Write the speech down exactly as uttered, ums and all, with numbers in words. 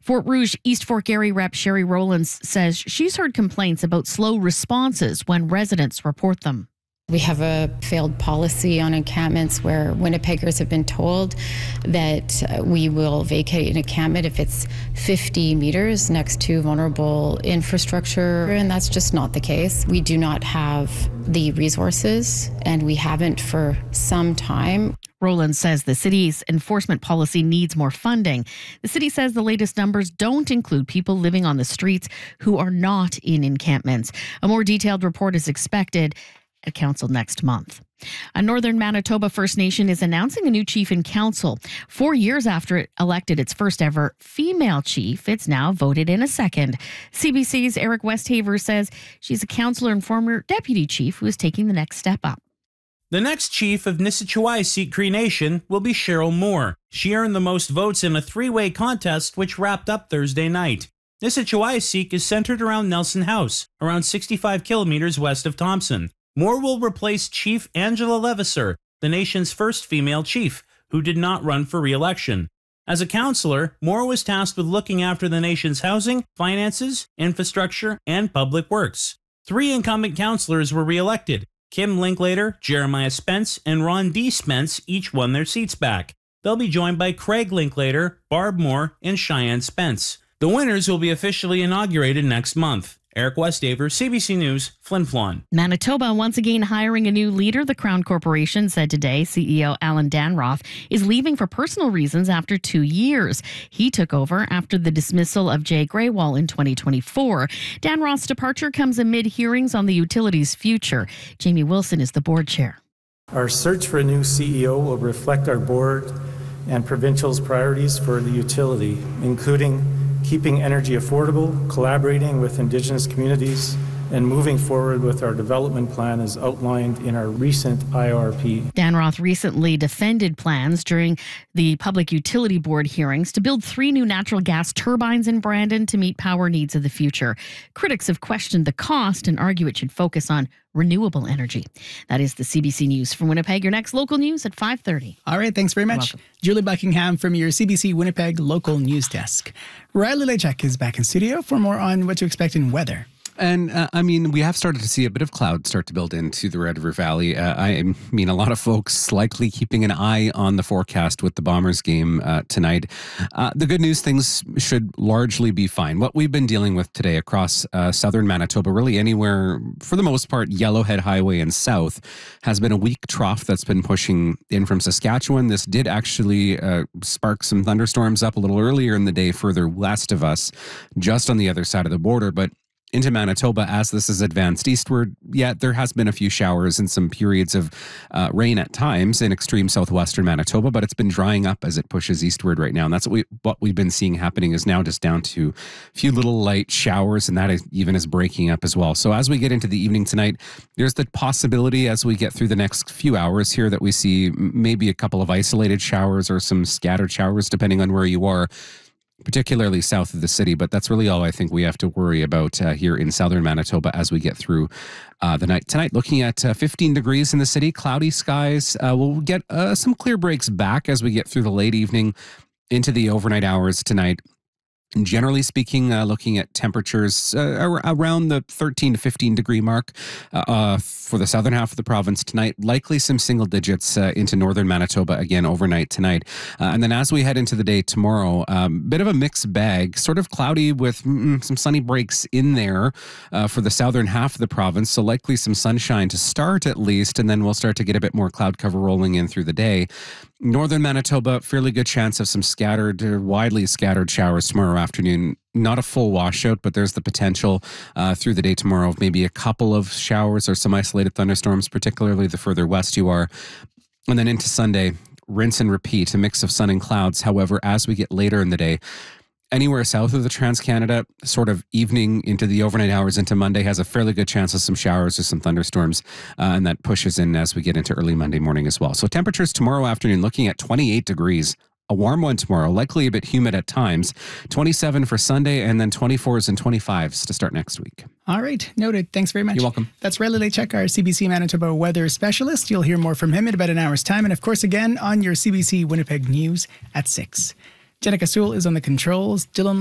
Fort Rouge East Fort Garry Rep Sherry Rowlands says she's heard complaints about slow responses when residents report them. We have a failed policy on encampments where Winnipeggers have been told that we will vacate an encampment if it's fifty meters next to vulnerable infrastructure, and that's just not the case. We do not have the resources, and we haven't for some time. Rowland says the city's enforcement policy needs more funding. The city says the latest numbers don't include people living on the streets who are not in encampments. A more detailed report is expected at council next month. A Northern Manitoba First Nation is announcing a new chief in council. Four years after it elected its first ever female chief, it's now voted in a second. C B C's Eric Westhaver says she's a councillor and former deputy chief who is taking the next step up. The next chief of Nisichawai Cree Nation will be Cheryl Moore. She earned the most votes in a three-way contest which wrapped up Thursday night. Nisichawai is centered around Nelson House, around sixty-five kilometers west of Thompson. Moore will replace Chief Angela Levasseur, the nation's first female chief, who did not run for re-election. As a councillor, Moore was tasked with looking after the nation's housing, finances, infrastructure, and public works. Three incumbent councillors were re-elected. Kim Linklater, Jeremiah Spence, and Ron D. Spence each won their seats back. They'll be joined by Craig Linklater, Barb Moore, and Cheyenne Spence. The winners will be officially inaugurated next month. Eric Westhaver, C B C News, Flin Flon. Manitoba once again hiring a new leader. The Crown Corporation said today C E O Alan Danroth is leaving for personal reasons after two years. He took over after the dismissal of Jay Graywall in twenty twenty-four. Danroth's departure comes amid hearings on the utility's future. Jamie Wilson is the board chair. Our search for a new C E O will reflect our board and provincial's priorities for the utility, including keeping energy affordable, collaborating with Indigenous communities, and moving forward with our development plan as outlined in our recent I R P. Danroth recently defended plans during the Public Utility Board hearings to build three new natural gas turbines in Brandon to meet power needs of the future. Critics have questioned the cost and argue it should focus on renewable energy. That is the C B C News from Winnipeg. Your next local news at five thirty. All right, thanks very much. Julie Buckingham from your C B C Winnipeg local news desk. Riley Lechek is back in studio for more on what to expect in weather. And uh, I mean, we have started to see a bit of cloud start to build into the Red River Valley. Uh, I mean, a lot of folks likely keeping an eye on the forecast with the Bombers game uh, tonight. Uh, the good news, things should largely be fine. What we've been dealing with today across uh, southern Manitoba, really anywhere, for the most part, Yellowhead Highway and south, has been a weak trough that's been pushing in from Saskatchewan. This did actually uh, spark some thunderstorms up a little earlier in the day further west of us, just on the other side of the border. But into Manitoba, as this has advanced eastward, yeah, there has been a few showers and some periods of uh, rain at times in extreme southwestern Manitoba, but it's been drying up as it pushes eastward right now. And that's what, we, what we've been seeing happening is now just down to a few little light showers, and that is, even is breaking up as well. So as we get into the evening tonight, there's the possibility as we get through the next few hours here that we see maybe a couple of isolated showers or some scattered showers, depending on where you are, particularly south of the city. But that's really all I think we have to worry about uh, here in southern Manitoba as we get through uh, the night. Tonight, looking at uh, fifteen degrees in the city, cloudy skies. Uh, we'll get uh, some clear breaks back as we get through the late evening into the overnight hours tonight. Generally speaking, uh, looking at temperatures uh, ar- around the thirteen to fifteen degree mark uh, uh, for the southern half of the province tonight. Likely some single digits uh, into northern Manitoba again overnight tonight. Uh, and then as we head into the day tomorrow, um, bit of a mixed bag, sort of cloudy with mm, some sunny breaks in there uh, for the southern half of the province. So likely some sunshine to start at least, and then we'll start to get a bit more cloud cover rolling in through the day. Northern Manitoba, fairly good chance of some scattered, or widely scattered showers tomorrow afternoon. Not a full washout, but there's the potential uh, through the day tomorrow of maybe a couple of showers or some isolated thunderstorms, particularly the further west you are. And then into Sunday, rinse and repeat, a mix of sun and clouds. However, as we get later in the day, anywhere south of the Trans-Canada, sort of evening into the overnight hours into Monday, has a fairly good chance of some showers or some thunderstorms, uh, and that pushes in as we get into early Monday morning as well. So temperatures tomorrow afternoon looking at twenty-eight degrees. A warm one tomorrow, likely a bit humid at times. twenty-seven for Sunday, and then twenty-fours and twenty-fives to start next week. All right, noted. Thanks very much. You're welcome. That's Riley Lechek, our C B C Manitoba weather specialist. You'll hear more from him in about an hour's time, and of course again on your C B C Winnipeg News at six. Jenica Sewell is on the controls. Dylan